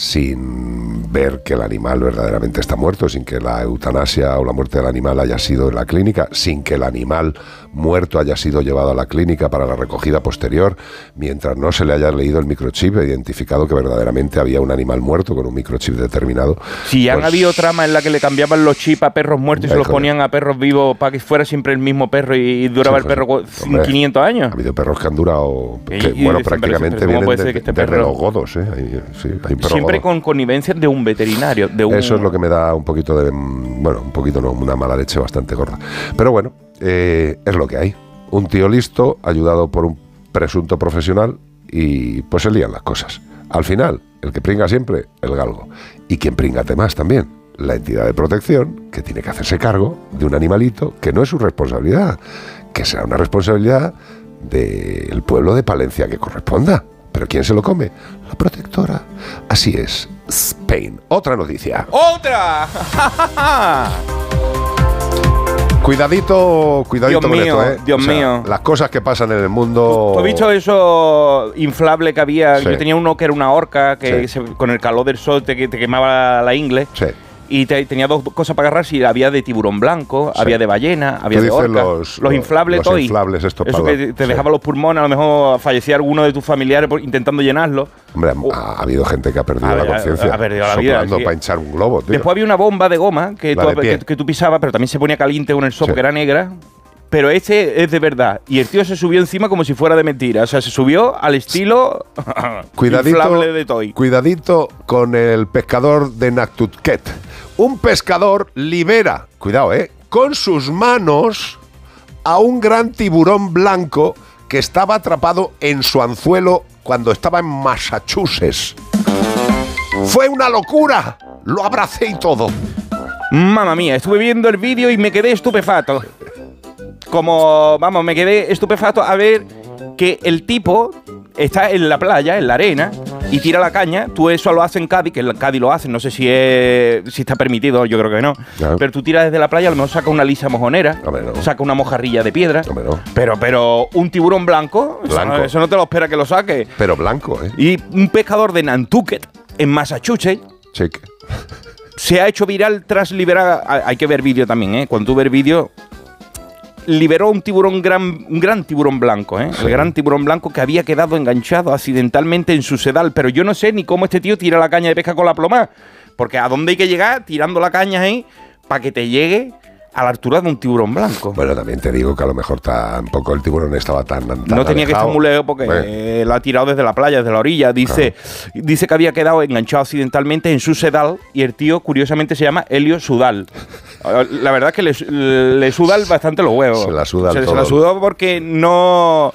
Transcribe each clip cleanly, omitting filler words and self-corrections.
sin ver que el animal verdaderamente está muerto, sin que la eutanasia o la muerte del animal haya sido en la clínica, sin que el animal muerto haya sido llevado a la clínica para la recogida posterior, mientras no se le haya leído el microchip e identificado que verdaderamente había un animal muerto con un microchip determinado. Si han habido tramas en la que le cambiaban los chips a perros muertos y se los ponían a perros vivos para que fuera siempre el mismo perro y duraba el perro 500 años. Ha habido perros que han durado, prácticamente vienen de los godos, ¿eh? Hay siempre con connivencia de un veterinario. Eso es lo que me da un poquito de... Bueno, un poquito no, una mala leche bastante gorda. Pero bueno, es lo que hay. Un tío listo, ayudado por un presunto profesional, y pues se lían las cosas. Al final, el que pringa siempre, el galgo. Y quien pringate más también, la entidad de protección, que tiene que hacerse cargo de un animalito que no es su responsabilidad, que será una responsabilidad del pueblo de Palencia que corresponda. ¿Pero quién se lo come? La protectora. Así es, Spain. Otra noticia. ¡Otra! Cuidadito Dios con mío, esto, ¿eh? Dios mío. Las cosas que pasan en el mundo... ¿Tú has visto eso inflable que había? Sí. Yo tenía uno que era una orca que Sí. con el calor del sol te quemaba la ingle. Sí. Y tenía dos cosas para agarrar. Si había de tiburón blanco, Sí. había de ballena, había de orca. Los inflables, los toy. inflables estos eso para que te dejaba los pulmones, a lo mejor fallecía alguno de tus familiares intentando llenarlo. Hombre, ha habido gente que ha perdido la conciencia ha perdido la vida, soplando sí. para hinchar un globo, tío. Después había una bomba de goma que tú pisabas, pero también se ponía caliente con el sol, Sí. que era negra. Pero este es de verdad. Y el tío se subió encima como si fuera de mentira. O sea, se subió al estilo inflable de toy. Cuidadito con el pescador de Nantucket. Un pescador libera, cuidado, con sus manos a un gran tiburón blanco que estaba atrapado en su anzuelo cuando estaba en Massachusetts. ¡Fue una locura! Lo abracé y todo. Mamma mía, estuve viendo el vídeo y me quedé estupefacto. Me quedé estupefacto a ver que el tipo está en la playa, en la arena, y tira la caña. Tú eso lo haces en Cádiz, que en Cádiz lo hacen, no sé si está permitido, yo creo que no. Claro. Pero tú tiras desde la playa, a lo mejor saca una lisa mojonera, No. saca una mojarrilla de piedra. No. Pero un tiburón blanco. Eso no te lo espera que lo saque. Pero blanco, Y un pescador de Nantucket, en Massachusetts, Cheque. se ha hecho viral tras liberar... Hay que ver vídeo también, Cuando tú ves vídeo... Liberó un gran tiburón blanco, Sí. El gran tiburón blanco que había quedado enganchado accidentalmente en su sedal. Pero yo no sé ni cómo este tío tira la caña de pesca con la ploma. Porque ¿a dónde hay que llegar tirando la caña ahí para que te llegue a la altura de un tiburón blanco? Bueno, también te digo que a lo mejor tampoco el tiburón estaba tan no tenía que estar muy lejos porque lo ha tirado desde la playa, desde la orilla. Dice que había quedado enganchado accidentalmente en su sedal y el tío, curiosamente, se llama Helio Sudal. La verdad es que le suda bastante los huevos. Se la suda Se la sudó porque no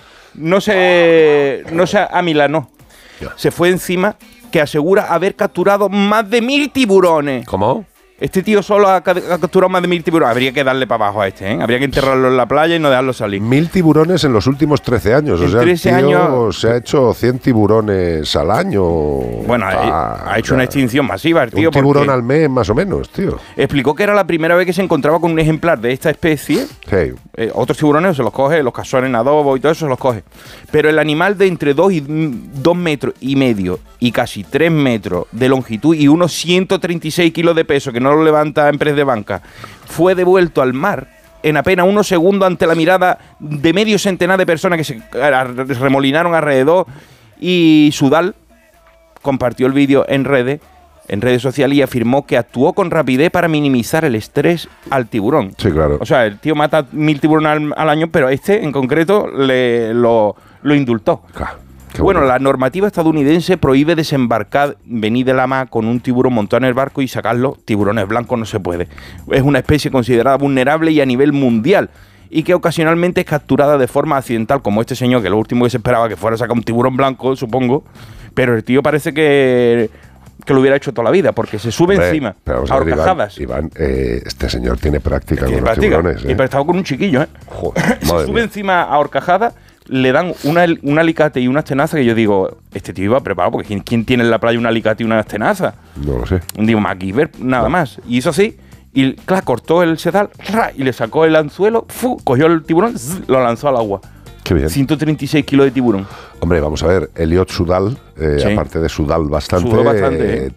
se amilanó. Se fue encima, que asegura haber capturado más de 1000 tiburones. ¿Cómo? Este tío solo ha capturado más de 1000 tiburones. Habría que darle para abajo a este, Habría que enterrarlo en la playa y no dejarlo salir. 1000 tiburones en los últimos 13 años. En 13 el tío años se ha hecho 100 tiburones al año. Bueno, ha hecho una extinción masiva el tío. Un tiburón al mes, más o menos, tío. Explicó que era la primera vez que se encontraba con un ejemplar de esta especie. Sí. Otros tiburones se los coge, los cazones en adobo y todo eso se los coge. Pero el animal de entre 2 metros y medio y casi 3 metros de longitud y unos 136 kilos de peso, que no lo levanta en press de banca, fue devuelto al mar en apenas unos segundos ante la mirada de medio centenar de personas que se remolinaron alrededor. Y Sudal compartió el vídeo en redes sociales y afirmó que actuó con rapidez para minimizar el estrés al tiburón. Sí, claro. O sea, el tío mata 1000 tiburones al año, pero este en concreto lo indultó. Claro. Bueno, la normativa estadounidense prohíbe desembarcar, venir de la mar con un tiburón montado en el barco y sacarlo. Tiburones blancos no se puede. Es una especie considerada vulnerable y a nivel mundial, y que ocasionalmente es capturada de forma accidental, como este señor, que lo último que se esperaba que fuera a sacar un tiburón blanco, supongo. Pero el tío parece que lo hubiera hecho toda la vida, porque se sube encima a horcajadas. Iván, este señor tiene práctica con los tiburones. Y pero estaba con un chiquillo, Joder, se sube encima a horcajadas, le dan un alicate y unas tenazas que yo digo, este tío iba preparado, porque ¿quién tiene en la playa un alicate y unas tenazas? No lo sé. Digo, MacGyver, nada más. Y hizo así, y claro, cortó el sedal, y le sacó el anzuelo, cogió el tiburón, lo lanzó al agua. Qué bien. 136 kilos de tiburón. Hombre, vamos a ver, Elliot Sudal, Sí. aparte de Sudal bastante, Sudó bastante,